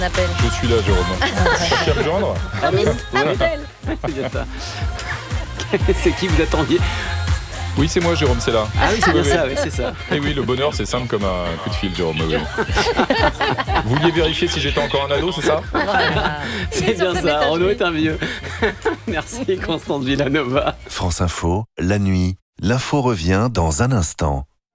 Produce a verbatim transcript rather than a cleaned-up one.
appelle. Je suis là, Jérôme. Tu vas me joindre? Comme il Voilà. s'appelle. Il y a ça. C'est qui vous attendiez? Oui, c'est moi, Jérôme, c'est là. Ah oui, c'est bien Oui, ça, oui, c'est ça. Et oui, le bonheur, c'est simple comme un coup de fil, Jérôme. Oui. Vous vouliez vérifier si j'étais encore un ado, c'est ça? Voilà. C'est bien sur sa ça, Renaud messagerie. est un vieux. Merci Constance Villanova. France Info, la nuit, l'info revient dans un instant.